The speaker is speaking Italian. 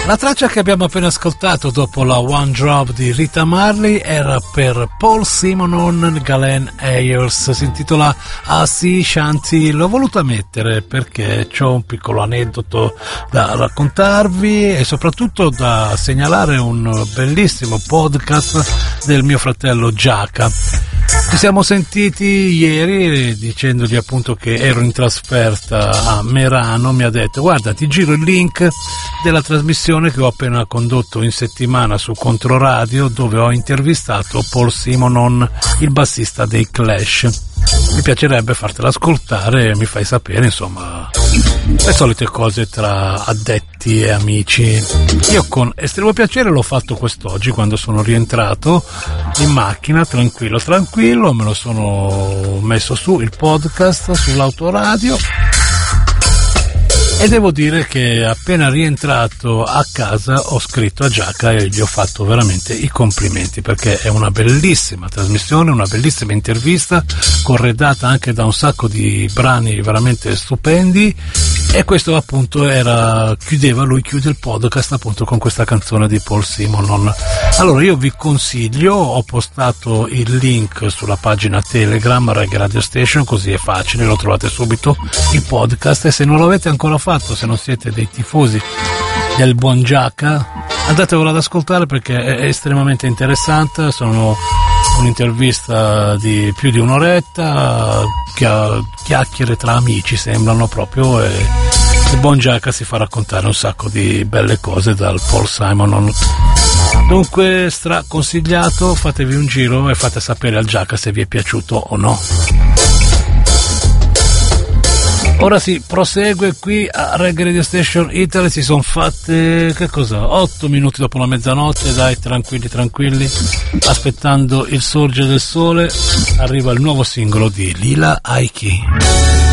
La traccia che abbiamo appena ascoltato dopo la One Drop di Rita Marley era per Paul Simonon Galen Ayers, si intitola Ah sì Shanti. L'ho voluta mettere perché c'ho un piccolo aneddoto da raccontarvi e soprattutto da segnalare un bellissimo podcast del mio fratello Giaca. Ci siamo sentiti ieri dicendogli appunto che ero in trasferta a Merano. Mi ha detto: guarda, ti giro il link della trasmissione che ho appena condotto in settimana su Controradio, dove ho intervistato Paul Simonon, il bassista dei Clash. Mi piacerebbe fartela ascoltare e mi fai sapere, insomma, le solite cose tra addetti e amici. Io con estremo piacere l'ho fatto quest'oggi quando sono rientrato in macchina, tranquillo, me lo sono messo su il podcast sull'autoradio e devo dire che appena rientrato a casa ho scritto a Giaca e gli ho fatto veramente i complimenti, perché è una bellissima trasmissione, una bellissima intervista corredata anche da un sacco di brani veramente stupendi. E questo appunto lui chiude il podcast appunto con questa canzone di Paul Simonon. Allora io vi consiglio, ho postato il link sulla pagina Telegram Reggae Radio Station, così è facile, lo trovate subito il podcast, e se non l'avete ancora fatto, se non siete dei tifosi del buon Giaca, andatevelo ad ascoltare perché è estremamente interessante. Sono un'intervista di più di un'oretta, chiacchiere tra amici sembrano proprio, e il buon Giaca si fa raccontare un sacco di belle cose dal Paul Simonon. Dunque straconsigliato, fatevi un giro e fate sapere al Giaca se vi è piaciuto o no. Ora si prosegue qui a Reggae Radio Station Italy. Si sono fatte, 8 minuti dopo la mezzanotte, dai, tranquilli, aspettando il sorgere del sole, arriva il nuovo singolo di Lila Aiki.